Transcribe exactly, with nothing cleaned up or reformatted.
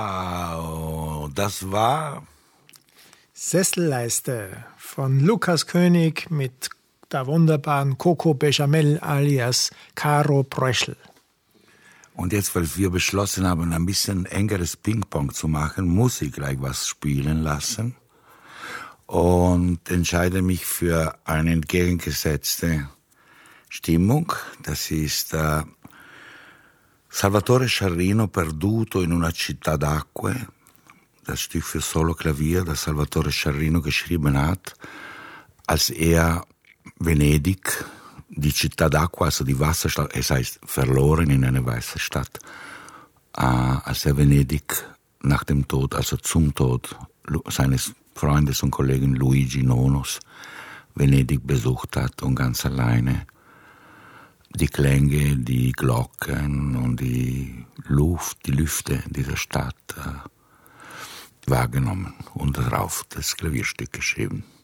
Wow, das war Sesselleiste von Lukas König mit der wunderbaren Coco Bechamel alias Caro Bröschel. Und jetzt, weil wir beschlossen haben, ein bisschen engeres Ping-Pong zu machen, muss ich gleich was spielen lassen und entscheide mich für eine entgegengesetzte Stimmung. Das ist äh, Salvatore Sciarrino, Perduto in una città d'acque, das Stück für Solo-Klavier, das Salvatore Sciarrino geschrieben hat, als er Venedig, die Città d'acqua, also die Wasserstadt, es heißt verloren in eine weiße Stadt, äh, als er Venedig nach dem Tod, also zum Tod seines Freundes und Kollegen Luigi Nonos, Venedig besucht hat und ganz alleine die Klänge, die Glocken und die Luft, die Lüfte dieser Stadt äh, wahrgenommen und darauf das Klavierstück geschrieben.